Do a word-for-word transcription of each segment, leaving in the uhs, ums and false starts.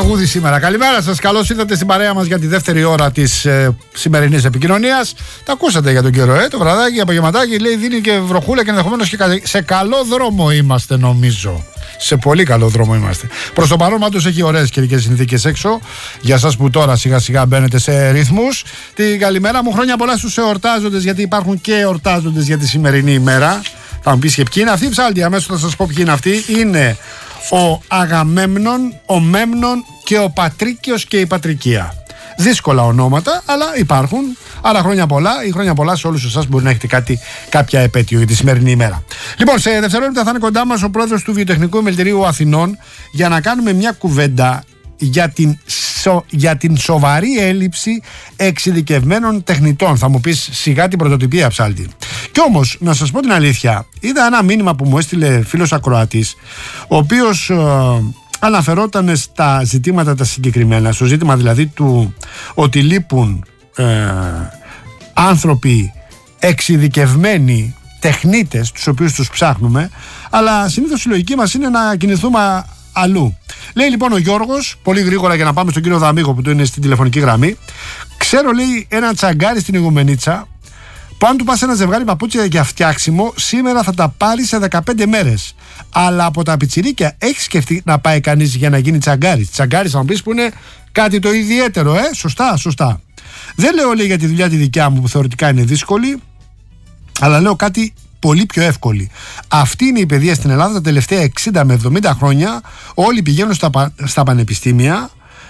τραγούδι σήμερα. Καλημέρα σας, καλώς ήρθατε στην παρέα μας για τη δεύτερη ώρα της ε, σημερινής επικοινωνίας. Τα ακούσατε για τον καιρό, ε, το βραδάκι, απογευματάκι, λέει δίνει και βροχούλα και ενδεχομένως και σε καλό δρόμο είμαστε, νομίζω. Σε πολύ καλό δρόμο είμαστε. Προς το παρόν, πάντως έχει ωραίες καιρικές συνθήκες έξω. Για εσάς που τώρα σιγά σιγά μπαίνετε σε ρυθμούς. Την καλημέρα μου, χρόνια πολλά στους εορτάζοντες, γιατί υπάρχουν και εορτάζοντες για τη σημερινή ημέρα. Θα μου πεις και ποιοι είναι αυτοί, Ψάλτη, αμέσως θα σας πω ποιοι είναι αυτοί. Είναι ο Αγαμέμνων, ο Μέμνων και ο Πατρίκιος και η Πατρικία. Δύσκολα ονόματα, αλλά υπάρχουν. Άρα χρόνια πολλά, ή χρόνια πολλά σε όλους εσάς μπορεί να έχετε κάτι, κάποια επέτειο για τη σημερινή ημέρα. Λοιπόν, σε δευτερόλεπτα θα είναι κοντά μας ο πρόεδρος του Βιοτεχνικού Επιμελητηρίου Αθηνών για να κάνουμε μια κουβέντα για την, σο, για την σοβαρή έλλειψη εξειδικευμένων τεχνητών. Θα μου πεις σιγά την πρωτοτυπία, Ψάλτη. Κι όμως, να σας πω την αλήθεια, είδα ένα μήνυμα που μου έστειλε φίλος ακροατής, ο οποίος ε, αναφερόταν στα ζητήματα τα συγκεκριμένα, στο ζήτημα δηλαδή του ότι λείπουν ε, άνθρωποι εξειδικευμένοι, τεχνίτες, τους οποίους τους ψάχνουμε, αλλά συνήθως η λογική μας είναι να κινηθούμε αλλού. Λέει λοιπόν ο Γιώργος, πολύ γρήγορα για να πάμε στον κύριο Δαμίγο που το είναι στην τηλεφωνική γραμμή. Ξέρω, λέει, ένα τσαγκάρι στην Ηγουμενίτσα που αν του πας ένα ζευγάρι παπούτσια για φτιάξιμο, σήμερα θα τα πάρει σε δεκαπέντε μέρες. Αλλά από τα πιτσιρίκια έχει σκεφτεί να πάει κανείς για να γίνει τσαγκάρι. Τσαγκάρι θα μου πεις που είναι κάτι το ιδιαίτερο, ε, σωστά, σωστά. Δεν λέω, λέει, για τη δουλειά τη δικιά μου που θεωρητικά είναι δύσκολη, αλλά λέω κάτι πολύ πιο εύκολη. Αυτή είναι η παιδεία στην Ελλάδα τα τελευταία εξήντα με εβδομήντα χρόνια. Όλοι πηγαίνουν στα, στα πανεπιστήμια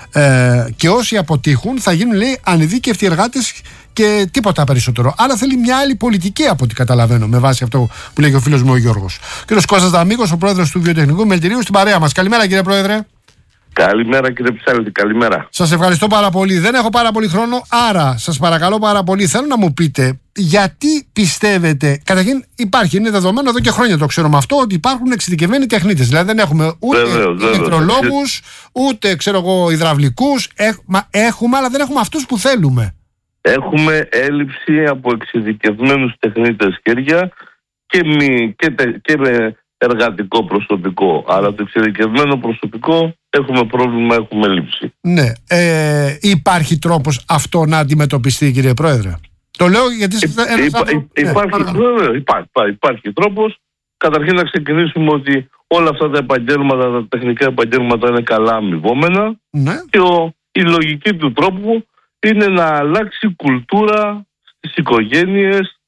ε, και όσοι αποτύχουν θα γίνουν, λέει, ανειδίκευτοι εργάτες και τίποτα περισσότερο. Άρα θέλει μια άλλη πολιτική από ό,τι καταλαβαίνω, με βάση αυτό που λέει και ο φίλος μου ο Γιώργος. Κύριος Κώστας Δαμίγος, ο πρόεδρος του Βιοτεχνικού Επιμελητηρίου, στην παρέα μας. Καλημέρα, κύριε Πρόεδρε. Καλημέρα, κύριε Ψάλτη, καλημέρα. Σας ευχαριστώ πάρα πολύ. Δεν έχω πάρα πολύ χρόνο, άρα σας παρακαλώ πάρα πολύ, θέλω να μου πείτε γιατί πιστεύετε. Καταρχήν, υπάρχει, είναι δεδομένο εδώ και χρόνια το ξέρουμε αυτό, ότι υπάρχουν εξειδικευμένοι τεχνίτες. Δηλαδή δεν έχουμε ούτε ηλεκτρολόγους, ούτε ξέρω εγώ υδραυλικούς. Έχουμε, αλλά δεν έχουμε αυτούς που θέλουμε. Έχουμε έλλειψη από εξειδικευμένους τεχνίτες χέρια και, μη, και, τε, και με εργατικό προσωπικό. Αλλά το εξειδικευμένο προσωπικό έχουμε πρόβλημα, έχουμε έλλειψη. Ναι. Ε, υπάρχει τρόπος αυτό να αντιμετωπιστεί, κύριε Πρόεδρε? Το λέω γιατί... Υ, ένας υπά, υπά, ναι, υπάρχει, πρόεδρε, υπάρχει, υπάρχει τρόπος. Καταρχήν να ξεκινήσουμε ότι όλα αυτά τα επαγγέλματα, τα τεχνικά επαγγέλματα είναι καλά αμοιβόμενα. Ναι. Και ο, η λογική του τρόπου είναι να αλλάξει κουλτούρα στις οικογένειες,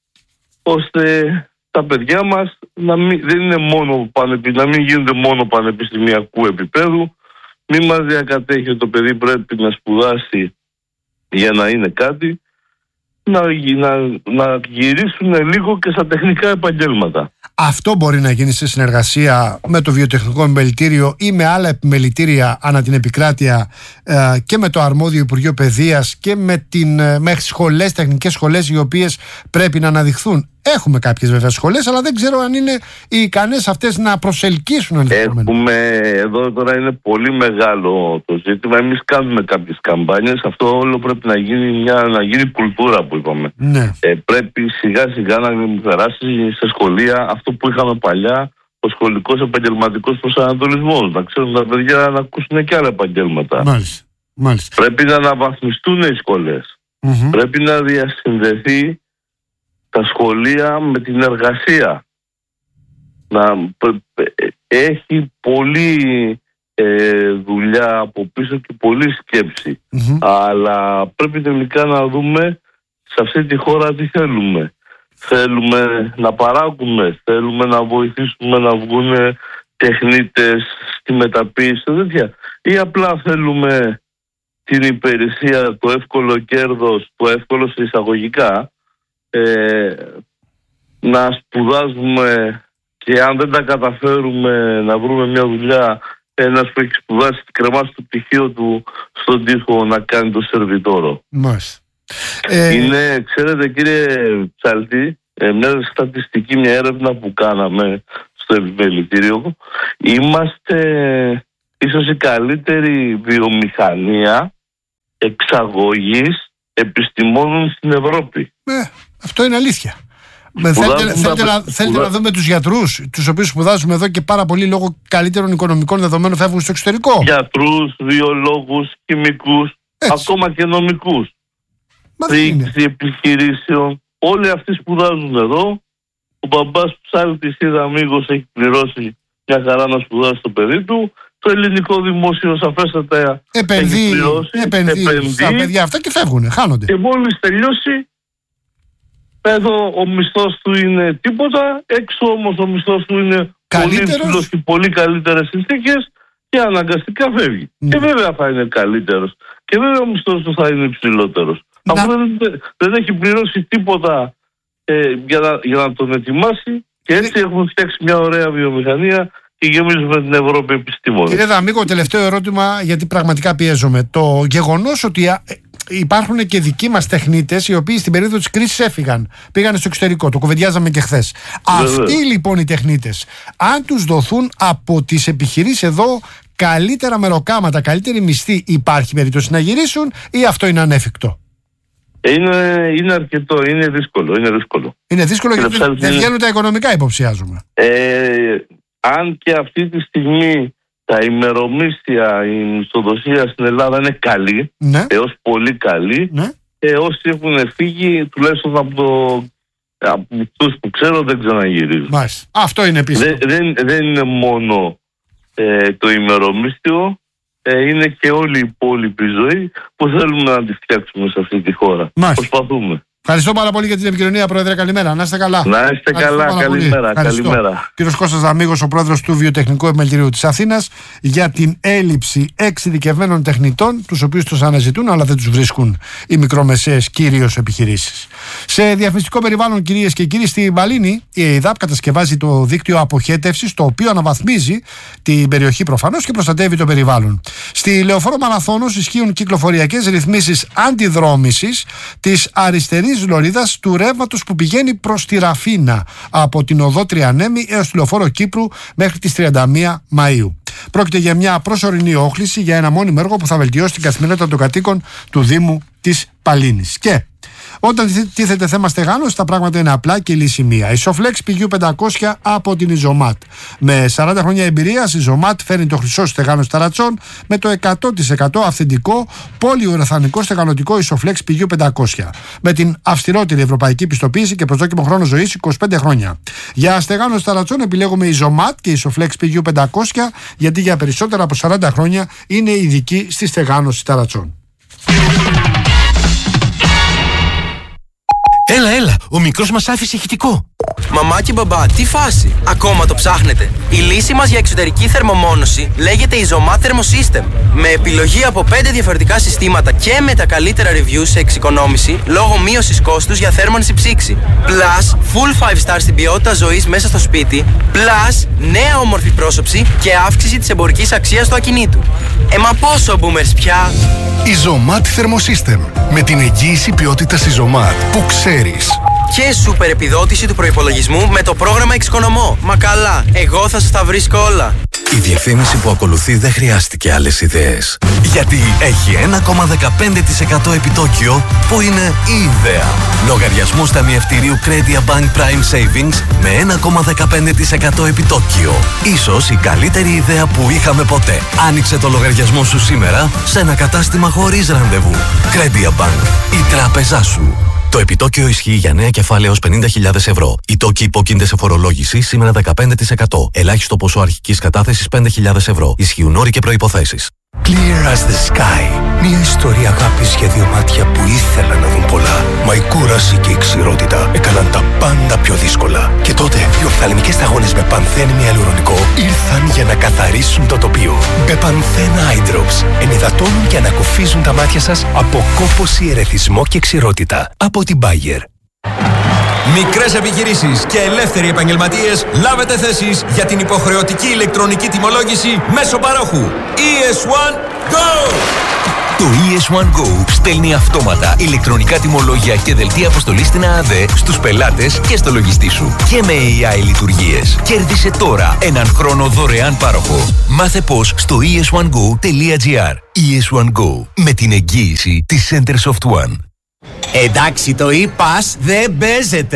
ώστε τα παιδιά μας να μην, δεν είναι μόνο πανεπι, να μην γίνονται μόνο πανεπιστημιακού επίπεδου. Μην μας διακατέχει ότι το παιδί πρέπει να σπουδάσει για να είναι κάτι, να, να, να γυρίσουν λίγο και στα τεχνικά επαγγέλματα. Αυτό μπορεί να γίνει σε συνεργασία με το Βιοτεχνικό Επιμελητήριο ή με άλλα επιμελητήρια ανά την επικράτεια ε, και με το αρμόδιο Υπουργείο Παιδείας και με, την, ε, με σχολές, τεχνικές σχολές οι οποίες πρέπει να αναδειχθούν. Έχουμε κάποιες βέβαια σχολές, αλλά δεν ξέρω αν είναι οι ικανές αυτές να προσελκύσουν. Έχουμε, εδώ τώρα είναι πολύ μεγάλο το ζήτημα. Εμείς κάνουμε κάποιες καμπάνιες. Αυτό όλο πρέπει να γίνει, μια, να γίνει κουλτούρα που είπαμε. Ναι. Ε, πρέπει σιγά σιγά να περάσει σε σχολεία αυτό που είχαμε παλιά, ο σχολικός επαγγελματικός προσανατολισμός. Να ξέρουν τα παιδιά να ακούσουν και άλλα επαγγέλματα. Μάλιστα. Μάλιστα. Πρέπει να αναβαθμιστούν οι σχολές. Mm-hmm. Πρέπει να διασυνδεθεί τα σχολεία με την εργασία. Να έχει πολλή ε, δουλειά από πίσω και πολλή σκέψη. Mm-hmm. Αλλά πρέπει τελικά να δούμε σε αυτή τη χώρα τι θέλουμε. Θέλουμε να παράγουμε, θέλουμε να βοηθήσουμε να βγουν τεχνίτες στη μεταποίηση, τέτοια. Ή απλά θέλουμε την υπηρεσία, το εύκολο κέρδος, το εύκολο σε εισαγωγικά, Ε, να σπουδάζουμε και αν δεν τα καταφέρουμε να βρούμε μια δουλειά, ένας που έχει σπουδάσει και κρεμάσει το πτυχίο του στον τοίχο να κάνει το σερβιτόρο. Μάλιστα. Είναι, ξέρετε κύριε Ψάλτη, μια στατιστική, μια έρευνα που κάναμε στο επιμελητήριο, είμαστε ίσως η καλύτερη βιομηχανία εξαγωγής επιστημόνων στην Ευρώπη. Ε, αυτό είναι αλήθεια. Με θέλετε θέλετε, να, θέλετε να δούμε τους γιατρούς, τους οποίους σπουδάζουμε εδώ και πάρα πολύ λόγω καλύτερων οικονομικών δεδομένων φεύγουν στο εξωτερικό. Γιατρούς, βιολόγους, χημικούς, ακόμα και νομικούς. Διοίκηση επιχειρήσεων. Όλοι αυτοί σπουδάζουν εδώ. Ο μπαμπάς του ψάρι της είδα αμίγος έχει πληρώσει μια χαρά να σπουδάσει το παιδί του. Το ελληνικό δημόσιο σαφέστατα επενδύει, έχει πληρώσει. Επενδύει, επενδύει στα παιδιά αυτά και φεύγουν, χάνονται. Και μόλις τελειώσει, εδώ ο μισθός του είναι τίποτα, έξω όμως ο μισθός του είναι πολύ ψηλός και πολύ καλύτερες συνθήκες και αναγκαστικά φεύγει. Mm. Και βέβαια θα είναι καλύτερος. Και βέβαια ο μισθός του θα είναι υψηλότερος. Να... Αφού δεν, δεν έχει πληρώσει τίποτα ε, για, να, για να τον ετοιμάσει και έτσι ε... έχουν φτιάξει μια ωραία βιομηχανία και γεμίζουμε την Ευρώπη επιστήμονες. Κύριε Δαμίκο, τελευταίο ερώτημα, γιατί πραγματικά πιέζομαι. Το γεγονός ότι υπάρχουν και δικοί μας τεχνίτες οι οποίοι στην περίοδο της κρίσης έφυγαν, πήγαν στο εξωτερικό, το κουβεντιάζαμε και χθες. Αυτοί λοιπόν οι τεχνίτες, αν τους δοθούν από τις επιχειρήσεις εδώ καλύτερα μεροκάματα, καλύτερη μισθή, υπάρχει περίπτωση να γυρίσουν ή αυτό είναι ανέφικτο? Είναι, είναι αρκετό, είναι δύσκολο. Είναι δύσκολο, είναι δύσκολο γιατί δεν είναι... βγαίνουν τα οικονομικά, υποψιάζουμε. Ε, αν και αυτή τη στιγμή τα ημερομίσθια, η μισθοδοσία στην Ελλάδα είναι καλή, ναι. έως πολύ καλή, ναι. και όσοι έχουν φύγει, τουλάχιστον από, το, από τους που ξέρω, δεν ξαναγυρίζουν. Μάλιστα. Αυτό είναι επίσης. Δεν, δεν, δεν είναι μόνο ε, το ημερομίσθιο, ε, είναι και όλη η υπόλοιπη ζωή που θέλουμε να τη φτιάξουμε σε αυτή τη χώρα. Μάλιστα. Προσπαθούμε. Ευχαριστώ πάρα πολύ για την επικοινωνία, Πρόεδρε. Καλημέρα. Να είστε καλά. Να είστε καλά. Καλημέρα. Καλημέρα. Κύριος Κώστας Δαμίγος, ο πρόεδρος του Βιοτεχνικού Επιμελητηρίου της Αθήνας, για την έλλειψη εξειδικευμένων τεχνητών, τους οποίους τους αναζητούν, αλλά δεν τους βρίσκουν οι μικρομεσαίες κυρίως επιχειρήσεις. Σε διαφημιστικό περιβάλλον, κυρίες και κύριοι, στη Μπαλίνη, η ΕΙΔΑΠ κατασκευάζει το δίκτυο αποχέτευσης, το οποίο αναβαθμίζει την περιοχή προφανώς και προστατεύει το περιβάλλον. Στη Λεωφόρο Μαραθώνος ισχύουν κυκλοφοριακές ρυθμίσεις αντιδρόμησης της αριστερής λωρίδας του ρεύματος που πηγαίνει προς τη Ραφίνα από την οδό Τριανέμη έως τη Λεωφόρο Κύπρου μέχρι τις τριάντα μία Μαΐου. Πρόκειται για μια προσωρινή όχληση για ένα μόνιμο έργο που θα βελτιώσει την καθημερινότητα των κατοίκων του Δήμου της Παλίνης. Και όταν τίθεται θέμα στεγάνωσης, τα πράγματα είναι απλά και λύση μία. Η Soflex πι γιου πεντακόσια από την Isomat. Με σαράντα χρόνια εμπειρίας, η Isomat φέρνει το χρυσό στεγάνωση ταρατσών με το εκατό τοις εκατό αυθεντικό πολυουραθανικό στεγανωτικό Isoflex πι γιου πεντακόσια. Με την αυστηρότερη ευρωπαϊκή πιστοποίηση και προσδόκιμο χρόνο ζωής είκοσι πέντε χρόνια. Για στεγάνωση ταρατσών επιλέγουμε Isomat και Isoflex πι γιου πεντακόσια, γιατί για περισσότερα από σαράντα χρόνια είναι ειδικοί στη στεγάνωση ταρατσών. Έλα, έλα, ο μικρός μας άφησε ηχητικό. Μαμά και μπαμπά, τι φάση, ακόμα το ψάχνετε? Η λύση μας για εξωτερική θερμομόνωση λέγεται Isomat Thermosystem. Με επιλογή από πέντε διαφορετικά συστήματα και με τα καλύτερα reviews σε εξοικονόμηση λόγω μείωσης κόστους για θέρμανση ψήξη. Plus, full five star στην ποιότητα ζωής μέσα στο σπίτι. Plus, νέα όμορφη πρόσωψη και αύξηση της εμπορικής αξίας του ακινήτου. Ε, μα πόσο boomers πια! Isomat Thermosystem. Με την εγγύηση ποιότητας Isomat που ξέρεις. Και σούπερ επιδότηση του προϋπολογισμού με το πρόγραμμα Εξοικονομώ. Μα καλά, εγώ θα σας τα βρίσκω όλα. Η διαφήμιση που ακολουθεί δεν χρειάστηκε άλλες ιδέες. Γιατί έχει ένα κόμμα δεκαπέντε τοις εκατό επιτόκιο που είναι η ιδέα. Λογαριασμός ταμιευτηρίου Credia Bank Prime Savings με ένα κόμμα δεκαπέντε τοις εκατό επιτόκιο. Ίσως η καλύτερη ιδέα που είχαμε ποτέ. Άνοιξε το λογαριασμό σου σήμερα σε ένα κατάστημα χωρίς ραντεβού. Credia Bank, η τράπεζά σου. Το επιτόκιο ισχύει για νέα κεφάλαια έως πενήντα χιλιάδες ευρώ. Οι τόκοι υπόκεινται σε φορολόγηση σήμερα δεκαπέντε τοις εκατό. Ελάχιστο ποσό αρχικής κατάθεσης πέντε χιλιάδες ευρώ. Ισχύουν όροι και προϋποθέσεις. Clear as the sky. Μια ιστορία αγάπης για δύο μάτια που ήθελαν να δουν πολλά. Μα η κούραση και η ξηρότητα έκαναν τα πάντα πιο δύσκολα. Και τότε οι οφθαλμικές σταγόνες με πανθένη ιαλουρονικό ήρθαν για να καθαρίσουν το τοπίο. Μπεπανθέν Eye Drops ενυδατώνουν και ανακουφίζουν τα μάτια σας από κόπωση, ερεθισμό και ξηρότητα. Από την Bayer. Μικρές επιχειρήσεις και ελεύθεροι επαγγελματίες, λάβετε θέσεις για την υποχρεωτική ηλεκτρονική τιμολόγηση μέσω παρόχου. ι ες ουάν Go! Το ι ες ουάν Go στέλνει αυτόματα ηλεκτρονικά τιμολόγια και δελτία αποστολής στην ΑΑΔΕ στους πελάτες και στο λογιστή σου. Και με έι άι λειτουργίες. Κέρδισε τώρα έναν χρόνο δωρεάν πάροχο. Μάθε πώς στο ι ες ουάν γκο τελεία τζι άρ. ι ες ουάν Go, με την εγγύηση της Centersoft One. Εντάξει, το e-Pass δεν παίζεται.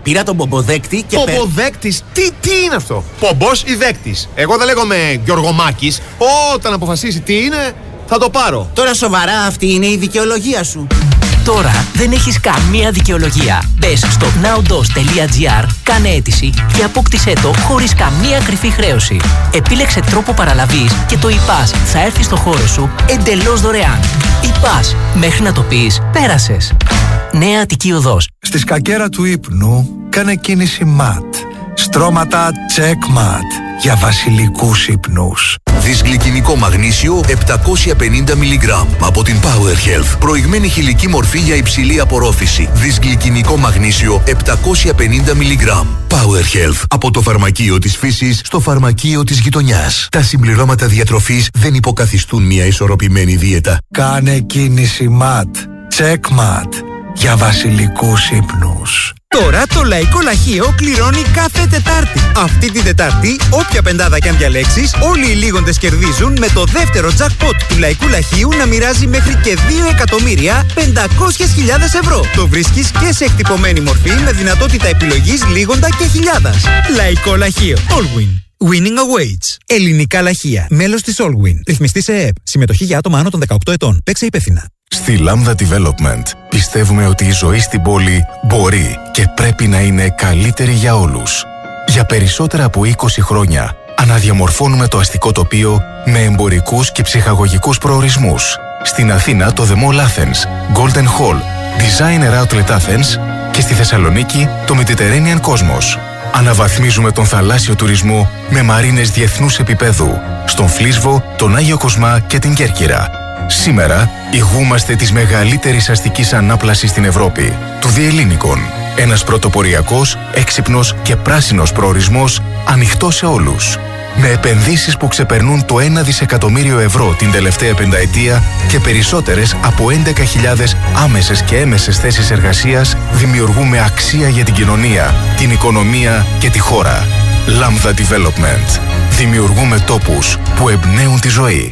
Πήρα τον πομποδέκτη και. Πομποδέκτης, τι, τι είναι αυτό? Πομπός ή δέκτης? Εγώ δεν λέγομαι Γιωργομάκης. Όταν αποφασίσει τι είναι, θα το πάρω. Τώρα σοβαρά, αυτή είναι η δικαιολογία σου? Τώρα δεν έχεις καμία δικαιολογία. Μπες στο nowdos τελεία gr, κάνε αίτηση και απόκτησέ το χωρίς καμία κρυφή χρέωση. Επίλεξε τρόπο παραλαβής και το ΙΠΑΣ θα έρθει στο χώρο σου εντελώς δωρεάν. ΙΠΑΣ, μέχρι να το πεις, πέρασες. Νέα Αττική Οδός. Στη σκακέρα του ύπνου κάνε κίνηση ματ. Στρώματα checkmat για βασιλικούς ύπνους. Δυσγλυκινικό μαγνήσιο επτακόσια πενήντα μιλιγκράμμ από την Power Health. Προηγμένη χηλική μορφή για υψηλή απορρόφηση. Δυσγλυκινικό μαγνήσιο επτακόσια πενήντα μιλιγκράμμ. Power Health. Από το φαρμακείο της φύσης στο φαρμακείο της γειτονιάς. Τα συμπληρώματα διατροφής δεν υποκαθιστούν μια ισορροπημένη δίαιτα. Κάνε κίνηση ματ. Checkmat για βασιλικούς ύπνους. Τώρα το Λαϊκό Λαχείο κληρώνει κάθε Τετάρτη. Αυτή την Τετάρτη, όποια πεντάδα κι αν διαλέξεις, όλοι οι λίγοντες κερδίζουν με το δεύτερο jackpot του Λαϊκού Λαχείου να μοιράζει μέχρι και δύο εκατομμύρια πεντακόσιες χιλιάδες ευρώ. Το βρίσκεις και σε εκτυπωμένη μορφή με δυνατότητα επιλογής λίγοντα και χιλιάδας. Λαϊκό Λαχείο. Allwin. Winning awaits. Ελληνικά λαχεία. Μέλος της Allwin. Ρυθμιστή σε ΕΕΠ. Συμμετοχή για άτομα άνω των δεκαοκτώ ετών. Παίξε υπεύθυνα. Στη Lambda Development πιστεύουμε ότι η ζωή στην πόλη μπορεί και πρέπει να είναι καλύτερη για όλους. Για περισσότερα από είκοσι χρόνια αναδιαμορφώνουμε το αστικό τοπίο με εμπορικούς και ψυχαγωγικούς προορισμούς. Στην Αθήνα το The Mall Athens, Golden Hall, Designer Outlet Athens και στη Θεσσαλονίκη το Mediterranean Cosmos. Αναβαθμίζουμε τον θαλάσσιο τουρισμό με μαρίνες διεθνούς επίπεδου στον Φλίσβο, τον Άγιο Κοσμά και την Κέρκυρα. Σήμερα ηγούμαστε της μεγαλύτερης αστικής ανάπλασης στην Ευρώπη, του Διελλήνικων. Ένας πρωτοποριακός, έξυπνος και πράσινος προορισμός ανοιχτός σε όλους. Με επενδύσεις που ξεπερνούν το ένα δισεκατομμύριο ευρώ την τελευταία πενταετία και περισσότερες από έντεκα χιλιάδες άμεσες και έμεσες θέσεις εργασίας, δημιουργούμε αξία για την κοινωνία, την οικονομία και τη χώρα. Lambda Development. Δημιουργούμε τόπους που εμπνέουν τη ζωή.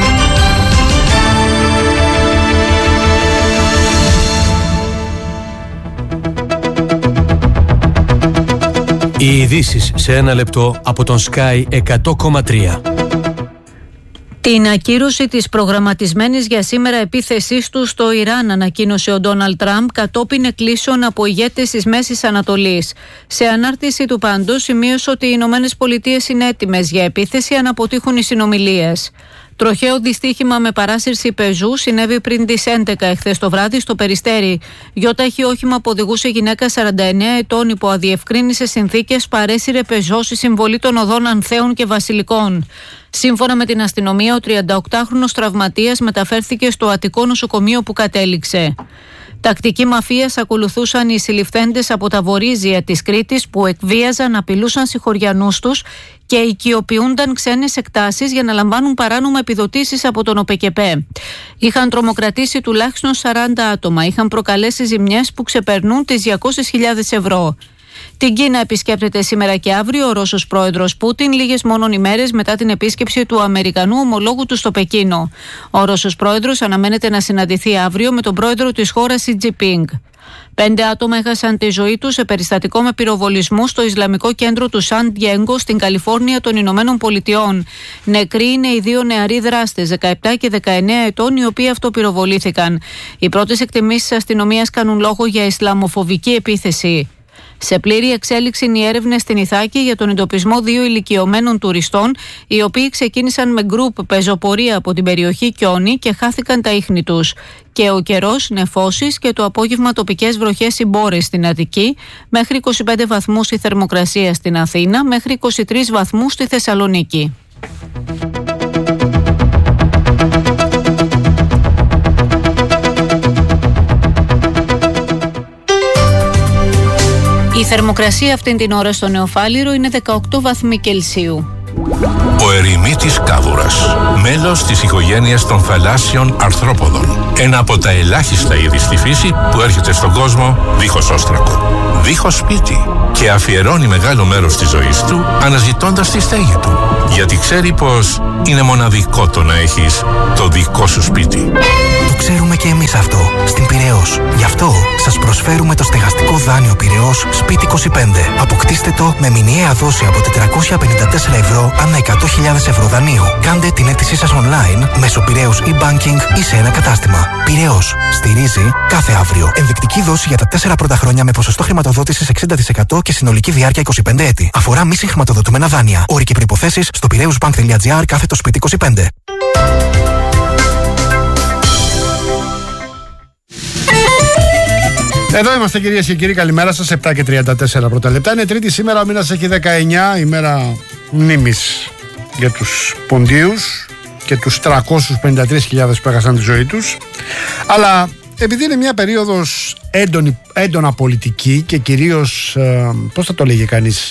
Οι ειδήσεις σε ένα λεπτό από τον Sky εκατό κόμμα τρία. Την ακύρωση της προγραμματισμένης για σήμερα επίθεσής του στο Ιράν ανακοίνωσε ο Ντόναλντ Τραμπ κατόπιν εκκλήσεων από ηγέτες της Μέσης Ανατολής. Σε ανάρτηση του πάντως σημείωσε ότι οι Ηνωμένες Πολιτείες είναι έτοιμες για επίθεση αν αποτύχουν οι συνομιλίες. Τροχαίο δυστύχημα με παράσυρση πεζού συνέβη πριν τις έντεκα εχθές το βράδυ στο Περιστέρι. Γιώταχη όχημα που οδηγούσε γυναίκα σαράντα εννέα ετών υπό αδιευκρίνησες συνθήκες παρέσυρε πεζό στη συμβολή των οδών Ανθέων και Βασιλικών. Σύμφωνα με την αστυνομία, ο τριανταοκτάχρονος τραυματίας μεταφέρθηκε στο Αττικό νοσοκομείο που κατέληξε. Τακτική μαφίας ακολουθούσαν οι συλληφθέντες από τα βορίζια της Κρήτης που εκβίαζαν, απειλούσαν συγχωριανούς τους και οικειοποιούνταν ξένες εκτάσεις για να λαμβάνουν παράνομα επιδοτήσεις από τον ΟΠΕΚΕΠΕ. Είχαν τρομοκρατήσει τουλάχιστον σαράντα άτομα, είχαν προκαλέσει ζημιές που ξεπερνούν τις διακόσιες χιλιάδες ευρώ. Την Κίνα επισκέπτεται σήμερα και αύριο ο Ρώσος πρόεδρος Πούτιν, λίγες μόνον ημέρες μετά την επίσκεψη του Αμερικανού ομολόγου του στο Πεκίνο. Ο Ρώσος πρόεδρος αναμένεται να συναντηθεί αύριο με τον πρόεδρο της χώρας Σι Τζινπίνγκ. Πέντε άτομα έχασαν τη ζωή τους σε περιστατικό με πυροβολισμού στο Ισλαμικό κέντρο του Σαν Διέγκο στην Καλιφόρνια των Ηνωμένων Πολιτειών. Νεκροί είναι οι δύο νεαροί δράστες, δεκαεπτά και δεκαεννέα ετών, οι οποίοι αυτοπυροβολήθηκαν. Οι πρώτες εκτιμήσεις της αστυνομίας κάνουν λόγο για ισλαμοφοβική επίθεση. Σε πλήρη εξέλιξη είναι οι έρευνες στην Ιθάκη για τον εντοπισμό δύο ηλικιωμένων τουριστών, οι οποίοι ξεκίνησαν με γκρουπ πεζοπορία από την περιοχή Κιόνι και χάθηκαν τα ίχνη τους. Και ο καιρός, νεφώσεις και το απόγευμα τοπικές βροχές ή μπόρες στην Αττική, μέχρι είκοσι πέντε βαθμούς η θερμοκρασία στην Αθήνα, μέχρι είκοσι τρεις βαθμούς στη Θεσσαλονίκη. Η θερμοκρασία αυτήν την ώρα στο Νεοφάλιρο είναι δεκαοκτώ βαθμοί Κελσίου. Ο ερημίτης κάβουρας, μέλος της οικογένειας των θαλάσσιων αρθρόποδων. Ένα από τα ελάχιστα είδη στη φύση που έρχεται στον κόσμο δίχως όστρακο, δίχως σπίτι και αφιερώνει μεγάλο μέρος της ζωής του αναζητώντας τη στέγη του. Γιατί ξέρει πως είναι μοναδικό το να έχεις το δικό σου σπίτι. Το ξέρουμε και εμείς αυτό στην Πειραιώς. Γι' αυτό σας προσφέρουμε το στεγαστικό δάνειο Πειραιώς Σπίτι είκοσι πέντε. Αποκτήστε το με μηνιαία δόση από τετρακόσια πενήντα τέσσερα ευρώ ανά εκατό χιλιάδες ευρώ δανείου. Κάντε την αίτησή σας online μέσω Πειραιώς e-banking ή σε ένα κατάστημα. Πειραιώς. Στηρίζει κάθε αύριο. Ενδεικτική δόση για τα τέσσερα πρώτα χρόνια με ποσοστό χρηματοδότησης εξήντα τοις εκατό και συνολική διάρκεια είκοσι πέντε έτη. Αφορά μη συγχρηματοδοτούμενα δάνεια. Όροι και προϋποθέσεις στο πειραιούσbank.gr κάθετο σπίτι είκοσι πέντε. Εδώ είμαστε κυρίες και κύριοι, καλημέρα σας. επτά και τριάντα τέσσερα πρώτα λεπτά. Είναι Τρίτη σήμερα, ο μήνας έχει δεκαεννιά, ημέρα μνήμης για τους ποντίους και τους τριακόσιες πενήντα τρεις χιλιάδες που έχασαν τη ζωή τους. Αλλά επειδή είναι μια περίοδος έντονη, έντονα πολιτική και κυρίως, ε, πώς θα το λέγει κανείς,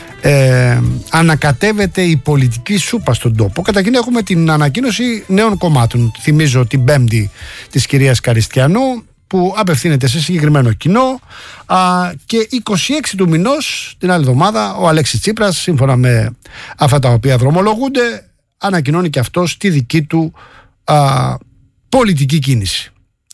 ε, ανακατεύεται η πολιτική σούπα στον τόπο. Καταρχήν έχουμε την ανακοίνωση νέων κομμάτων. Θυμίζω την Πέμπτη της κυρίας Καριστιανού, που απευθύνεται σε συγκεκριμένο κοινό, α, και είκοσι έξι του μηνός, την άλλη εβδομάδα, ο Αλέξης Τσίπρας, σύμφωνα με αυτά τα οποία δρομολογούνται, ανακοινώνει και αυτός τη δική του α, πολιτική κίνηση.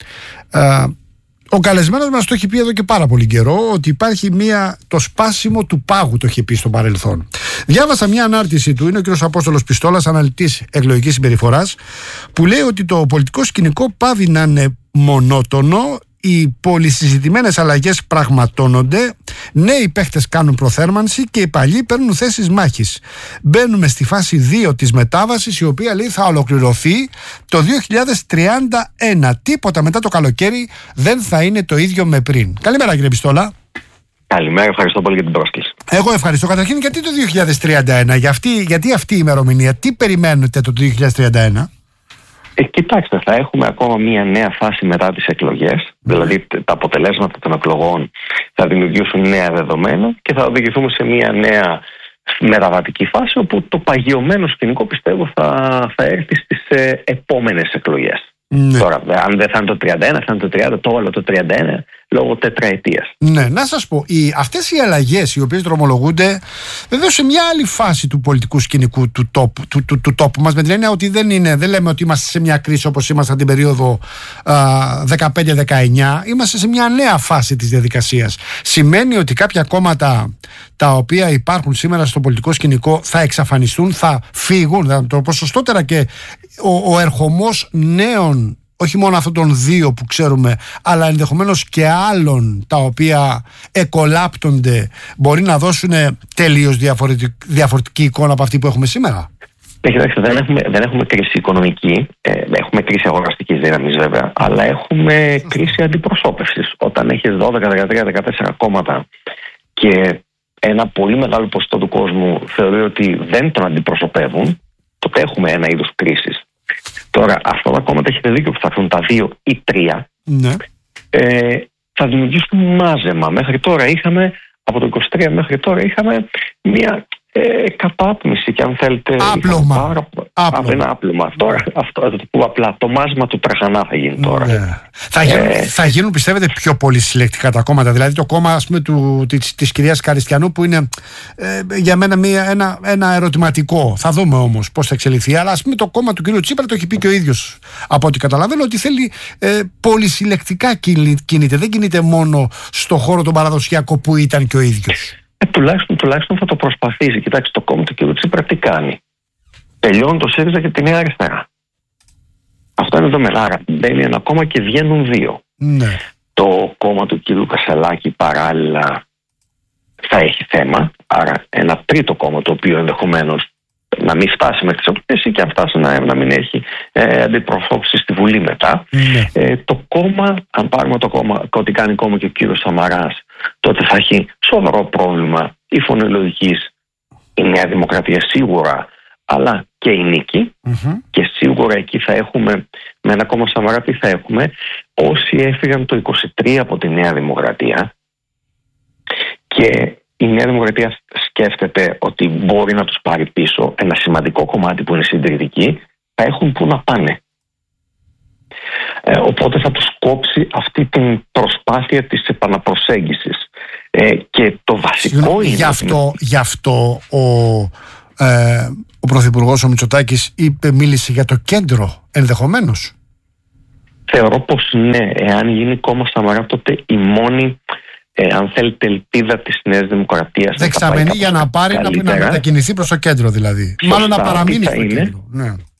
Α, ο καλεσμένος μας το έχει πει εδώ και πάρα πολύ καιρό, ότι υπάρχει μια, το σπάσιμο του πάγου, το είχε πει στο παρελθόν. Διάβασα μια ανάρτηση του, είναι ο κ. Απόστολος Πιστόλας, αναλυτής εκλογικής συμπεριφοράς, που λέει ότι το πολιτικό σκηνικό πάβει να είναι μονότονο, οι πολυσυζητημένες αλλαγές πραγματώνονται, νέοι παίχτες κάνουν προθέρμανση και οι παλιοί παίρνουν θέσεις μάχης. Μπαίνουμε στη φάση δύο της μετάβασης, η οποία λέει θα ολοκληρωθεί το δύο χιλιάδες τριάντα ένα. Τίποτα μετά το καλοκαίρι δεν θα είναι το ίδιο με πριν. Καλημέρα κύριε Πιστόλα. Καλημέρα, ευχαριστώ πολύ για την πρόσκληση. Εγώ ευχαριστώ. Καταρχήν, γιατί το δύο χιλιάδες τριάντα ένα, για αυτή, γιατί αυτή η ημερομηνία, τι περιμένετε το δύο χιλιάδες τριάντα ένα? Ε, κοιτάξτε, θα έχουμε ακόμα μία νέα φάση μετά τις εκλογές, δηλαδή τα αποτελέσματα των εκλογών θα δημιουργήσουν νέα δεδομένα και θα οδηγηθούμε σε μία νέα μεταβατική φάση, όπου το παγιωμένο σκηνικό πιστεύω θα, θα έρθει στις ε, επόμενες εκλογές. Ναι. Τώρα, αν δεν θα είναι το τριάντα ένα, θα είναι το τριάντα, το όλο το τριάντα ένα, λόγω τετραετίας. Ναι, να σας πω, οι, αυτές οι αλλαγές οι οποίες δρομολογούνται βεβαίως σε μια άλλη φάση του πολιτικού σκηνικού του τόπου, του, του, του τόπου μας, με την έννοια ότι δεν, είναι, δεν λέμε ότι είμαστε σε μια κρίση όπως ήμασταν την περίοδο δεκαπέντε δεκαεννιά, είμαστε σε μια νέα φάση της διαδικασίας. Σημαίνει ότι κάποια κόμματα τα οποία υπάρχουν σήμερα στο πολιτικό σκηνικό θα εξαφανιστούν, θα φύγουν, θα, το ποσοστότερα, και ο, ο ερχομός νέων, όχι μόνο αυτών των δύο που ξέρουμε, αλλά ενδεχομένως και άλλων τα οποία εκολάπτονται, μπορεί να δώσουν τελείως διαφορετική, διαφορετική εικόνα από αυτή που έχουμε σήμερα. Κοιτάξτε, δεν έχουμε, δεν έχουμε κρίση οικονομική, ε, έχουμε κρίση αγοραστικής δύναμης βέβαια, αλλά έχουμε κρίση αντιπροσώπευσης. Όταν έχεις δώδεκα, δεκατρία, δεκατέσσερα κόμματα και ένα πολύ μεγάλο ποσοστό του κόσμου θεωρεί ότι δεν τον αντιπροσωπεύουν, τότε έχουμε ένα είδος κρίσης. Τώρα, αυτά τα κόμματα, έχετε δίκιο που θα έρθουν τα δύο ή τρία, ναι. ε, θα δημιουργήσουν μάζεμα. Μέχρι τώρα είχαμε, από το είκοσι τρία μέχρι τώρα, είχαμε μια ε, κατάπνιση, και αν θέλετε. Άπλωμα. Πάρα, άπλωμα. Ένα άπλωμα. Τώρα, αυτό θα το πω απλά. Το μάζεμα του τραχανά θα γίνει τώρα. Ναι. Θα, γίνουν, ε, θα γίνουν, πιστεύετε, πιο πολύ συλλεκτικά τα κόμματα? Δηλαδή, το κόμμα, ας πούμε, του, της, της κυρίας Καριστιανού, που είναι ε, για μένα μια, ένα, ένα ερωτηματικό. Θα δούμε όμως πώς θα εξελιχθεί. Αλλά, ας πούμε, το κόμμα του κυρίου Τσίπρα το έχει πει και ο ίδιος, από ό,τι καταλαβαίνω, ότι θέλει ε, πολυσυλλεκτικά κινείται. Δεν κινείται μόνο στο χώρο τον παραδοσιακό που ήταν και ο ίδιος. Ε, τουλάχιστον, τουλάχιστον θα το προσπαθήσει. Κοιτάξτε, το κόμμα του κ. Τσίπρα τι κάνει? Τελειώνει το ΣΥΡΙΖΑ και τη Νέα Αριστερά. Αυτό είναι το μελάρα. Μπαίνει ένα κόμμα και βγαίνουν δύο. Ναι. Το κόμμα του κ. Κασελάκη παράλληλα θα έχει θέμα. Άρα ένα τρίτο κόμμα, το οποίο ενδεχομένως να μην φτάσει μέχρι τις εκλογές, ή και αν φτάσει να, να μην έχει ε, αντιπροσώπηση στη Βουλή μετά. Ναι. Ε, το κόμμα, αν πάρουμε το κόμμα, ό,τι κάνει κόμμα και ο κύριος Σαμαράς, τότε θα έχει σοβαρό πρόβλημα η φωνή λογικής, η Νέα Δημοκρατία σίγουρα, αλλά και η Νίκη. Mm-hmm. Και σίγουρα εκεί θα έχουμε, με ένα κόμμα Σαμαρά, τι θα έχουμε? Όσοι έφυγαν το είκοσι τρία από τη Νέα Δημοκρατία, και η Νέα Δημοκρατία σκέφτεται ότι μπορεί να τους πάρει πίσω ένα σημαντικό κομμάτι που είναι συντηρητική, θα έχουν που να πάνε. Ε, οπότε θα τους κόψει αυτή την προσπάθεια της επαναπροσέγγισης. Ε, και το βασικό Συγνώμη, είναι... Γι' αυτό, γι' αυτό ο, ε, ο Πρωθυπουργός ο Μητσοτάκης είπε, μίλησε για το κέντρο ενδεχομένως. Θεωρώ πως ναι, εάν γίνει κόμμα Σαμαρά, τότε η μόνη, ε, αν θέλετε, ελπίδα της Νέας Δημοκρατίας. Δεξαμενή για να πάρει, να, να μετακινηθεί προς το κέντρο δηλαδή. Σωστά, Μάλλον να παραμείνει στο είναι, κέντρο. Ναι.